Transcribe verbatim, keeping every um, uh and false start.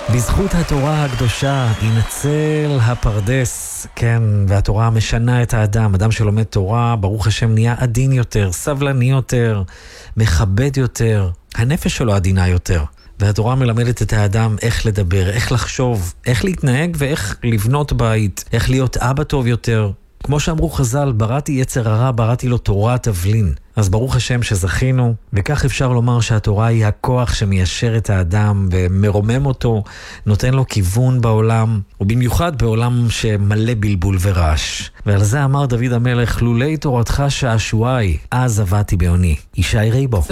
בזכות התורה הקדושה ינצל הפרדס, כן, והתורה משנה את האדם. אדם שלומד תורה, ברוך השם, נהיה עדין יותר, סבלני יותר, מכבד יותר, הנפש שלו עדינה יותר. והתורה מלמדת את האדם איך לדבר, איך לחשוב, איך להתנהג ואיך לבנות בית, איך להיות אבא טוב יותר. כמו שאמרו חז"ל, בראתי יצר הרע, בראתי לו תורה תבלין. אז ברוך השם שזכינו, וכך אפשר לומר שהתורה היא הכוח שמיישר את האדם ומרומם אותו, נותן לו כיוון בעולם, ובמיוחד בעולם שמלא בלבול ורעש. ועל זה אמר דוד המלך, לולי תורתך שעשועי, אז עבדתי בעוני. ישי ריבו.